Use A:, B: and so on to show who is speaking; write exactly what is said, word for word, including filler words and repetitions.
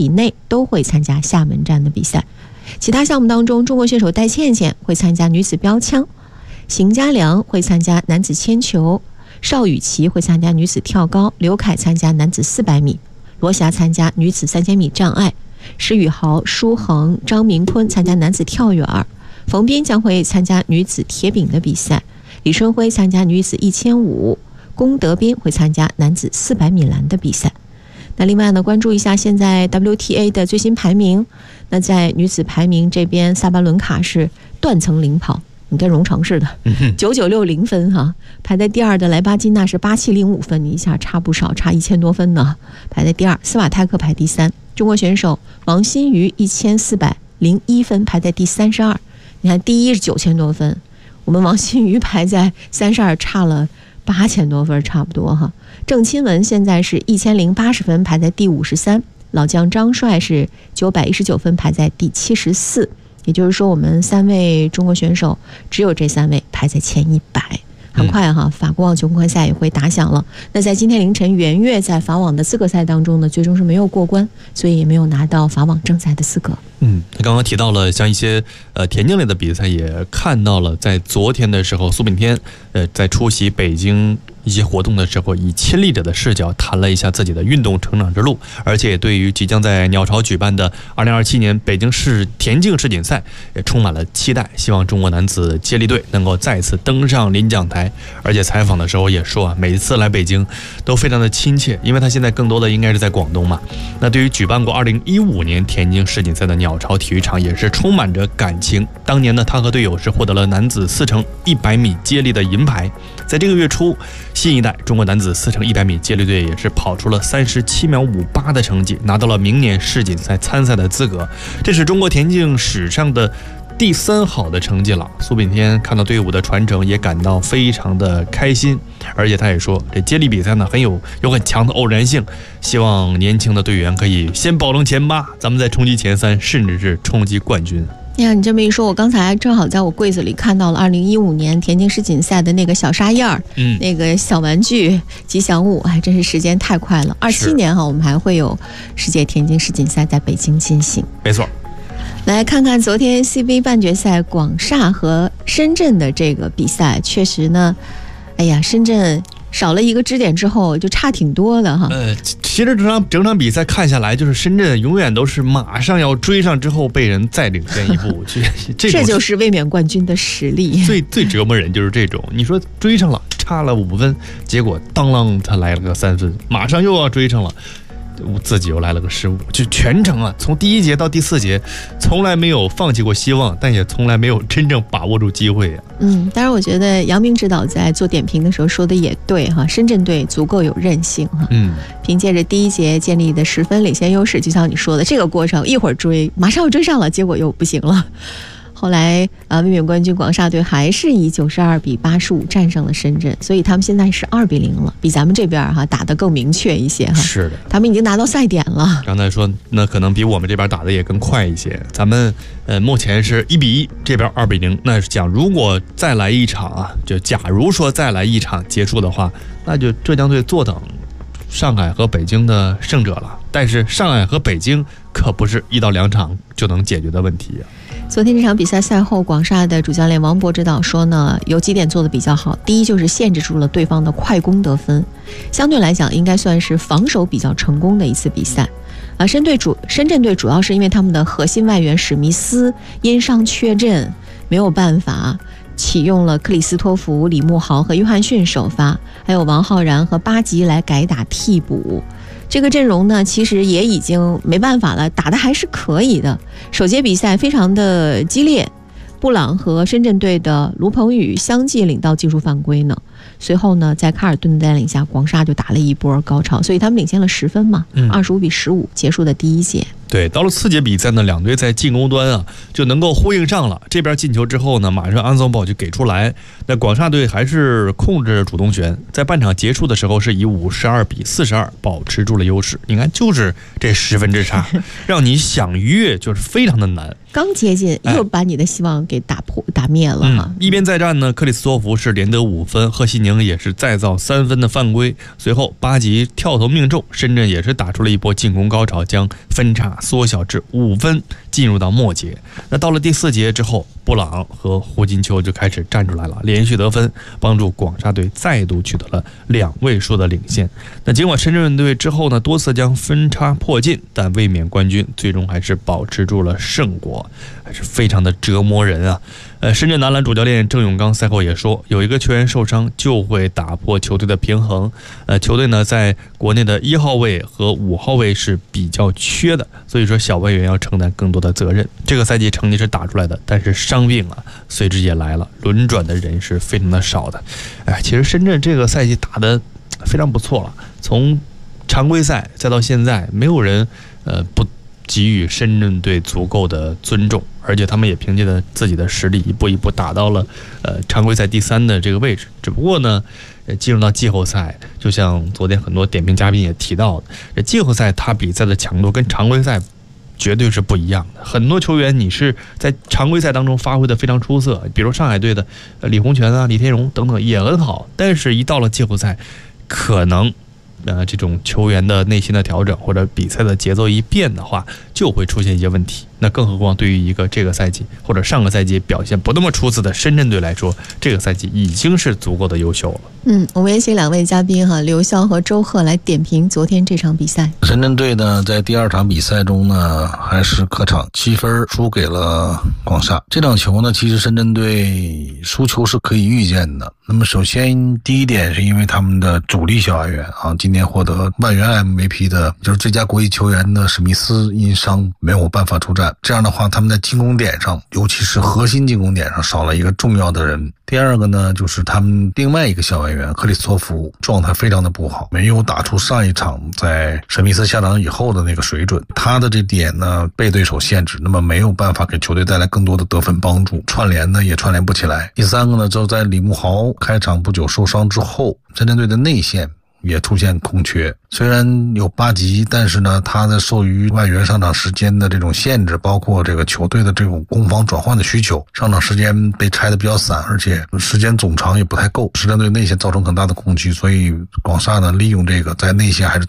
A: 比内都会参加厦门站的比赛。其他项目当中，中国选手戴倩倩会参加女子标枪，邢佳良会参加男子铅球，邵雨琦会参加女子跳高，刘凯参加男子四百米，罗霞参加女子三千米障碍，石宇豪、舒恒、张明坤参加男子跳远，冯斌将会参加女子铁饼的比赛，李春辉参加女子一千五，龚德斌会参加男子四百米栏的比赛。那另外呢，关注一下现在 W T A 的最新排名。那在女子排名这边，萨巴伦卡是断层领跑，你跟荣成似的，九九六零分哈。排在第二的莱巴金娜是八七零五分，你一下差不少，差一千多分呢。排在第二，斯瓦泰克排第三。中国选手王新瑜一千四百零一分，排在第三十二。你看第一是九千多分，我们王新瑜排在三十二，差了八千多分，差不多哈。郑钦文现在是一千零八十分，排在第五十三。老将张帅是九百一十九分，排在第七十四。也就是说，我们三位中国选手只有这三位排在前一百。很快哈，法国网球公开赛也会打响了。那在今天凌晨，袁岳在法网的资格赛当中呢，最终是没有过关，所以也没有拿到法网正赛的资格。
B: 嗯，他刚刚提到了像一些呃田径类的比赛，也看到了在昨天的时候，苏炳添呃在出席北京一些活动的时候，以亲历者的视角谈了一下自己的运动成长之路，而且也对于即将在鸟巢举办的二零二七年北京市田径世锦赛也充满了期待，希望中国男子接力队能够再次登上领奖台。而且采访的时候也说啊，每一次来北京都非常的亲切，因为他现在更多的应该是在广东嘛。那对于举办过二零一五年田径世锦赛的鸟巢体育场也是充满着感情。当年呢，他和队友是获得了男子四乘一百米接力的银牌。在这个月初，新一代中国男子四乘一百米接力队也是跑出了三十七秒五八的成绩，拿到了明年世锦赛参赛的资格。这是中国田径史上的第三好的成绩了。苏炳添看到队伍的传承也感到非常的开心，而且他也说这接力比赛呢很有有很强的偶然性，希望年轻的队员可以先保证前八，咱们再冲击前三，甚至是冲击冠军。
A: 呀，你这么一说，我刚才正好在我柜子里看到了二零一五年田径世锦赛的那个小沙燕儿，嗯，那个小玩具吉祥物，哎，真是时间太快了。二七年哈，我们还会有世界田径世锦赛在北京进行。
B: 没错。
A: 来看看昨天 C B 半决赛广厦和深圳的这个比赛，确实呢，哎呀，深圳少了一个支点之后就差挺多的哈。
B: 呃，其实整场整场比赛看下来，就是深圳永远都是马上要追上之后被人再领先一步，这
A: 这就是卫冕冠军的实力。
B: 最最折磨人就是这种，你说追上了，差了五分，结果当啷他来了个三分，马上又要追上了。自己又来了个失误，就全程啊，从第一节到第四节，从来没有放弃过希望，但也从来没有真正把握住机会啊。
A: 嗯，当然，我觉得杨明指导在做点评的时候说的也对哈，深圳队足够有韧性哈。嗯，凭借着第一节建立的十分领先优势，就像你说的，这个过程一会儿追，马上又追上了，结果又不行了。后来呃，卫冕冠军广厦队还是以九十二比八十五战胜了深圳，所以他们现在是二比零了，比咱们这边哈打得更明确一些哈。
B: 是的，
A: 他们已经拿到赛点了。
B: 刚才说那可能比我们这边打的也更快一些，咱们呃目前是一比一，这边二比零。那讲如果再来一场啊，就假如说再来一场结束的话，那就浙江队坐等上海和北京的胜者了。但是上海和北京可不是一到两场就能解决的问题啊。
A: 昨天这场比赛赛后，广厦的主教练王博指导说呢，有几点做得比较好。第一就是限制住了对方的快攻得分，相对来讲应该算是防守比较成功的一次比赛。啊，深队主深圳队主要是因为他们的核心外援史密斯因伤缺阵，没有办法启用了克里斯托弗、李慕豪和约翰逊首发，还有王浩然和巴吉来改打替补。这个阵容呢，其实也已经没办法了，打得还是可以的。首节比赛非常的激烈，布朗和深圳队的卢鹏宇相继领到技术犯规呢。随后呢，在卡尔顿的带领下，广厦就打了一波高潮，所以他们领先了十分嘛，二十五比十五结束的第一节。
B: 对，到了次节比赛呢，两队在进攻端啊就能够呼应上了。这边进球之后呢，马上安松堡就给出来。那广厦队还是控制主动权，在半场结束的时候是以五十二比四十二保持住了优势。你看，就是这十分之差，让你想跃就是非常的难。
A: 刚接近，又把你的希望给打破、打灭了哈、
B: 嗯。一边再战呢，克里斯托弗是连得五分，贺西宁也是再造三分的犯规。随后巴吉跳投命中，深圳也是打出了一波进攻高潮，将分差缩小至五分，进入到末节。那到了第四节之后，布朗和胡金秋就开始站出来了，连续得分，帮助广厦队再度取得了两位数的领先。那尽管深圳队之后呢多次将分差迫近，但卫冕冠军最终还是保持住了胜果，还是非常的折磨人啊。呃，深圳男篮主教练郑永刚赛后也说，有一个球员受伤就会打破球队的平衡。呃，球队呢在国内的一号位和五号位是比较缺的，所以说小外援要承担更多的责任。这个赛季成绩是打出来的，但是伤病啊随之也来了，轮转的人是非常的少的。哎，其实深圳这个赛季打得非常不错了，从常规赛再到现在，没有人呃不给予深圳队足够的尊重，而且他们也凭借着自己的实力一步一步打到了呃常规赛第三的这个位置。只不过呢进入到季后赛，就像昨天很多点评嘉宾也提到的，这季后赛它比赛的强度跟常规赛绝对是不一样的。很多球员你是在常规赛当中发挥的非常出色，比如上海队的李洪权啊、李天荣等等也很好，但是一到了季后赛，可能呃，这种球员的内心的调整或者比赛的节奏一变的话，就会出现一些问题。那更何况对于一个这个赛季或者上个赛季表现不那么出色的深圳队来说，这个赛季已经是足够的优秀了。
A: 嗯，我们也请两位嘉宾哈，刘潇和周贺来点评昨天这场比赛。
C: 深圳队呢，在第二场比赛中呢，还是客场七分输给了广厦。这场球呢，其实深圳队输球是可以预见的。那么首先第一点是因为他们的主力小外援啊，今年获得外援 M V P 的就是最佳国际球员的史密斯因伤没有办法出战，这样的话他们在进攻点上，尤其是核心进攻点上少了一个重要的人。第二个呢，就是他们另外一个小外援克里斯托弗状态非常的不好，没有打出上一场在史密斯下场以后的那个水准，他的这点呢被对手限制，那么没有办法给球队带来更多的得分帮助，串联呢也串联不起来。第三个呢，就在李慕豪开场不久受伤之后，深圳队的内线也出现空缺，虽然有巴吉，但是呢他在受于外援上场时间的这种限制，包括这个球队的这种攻防转换的需求，上场时间被拆得比较散，而且时间总长也不太够，深圳队内线造成很大的空虚，所以广厦呢利用这个在内线还是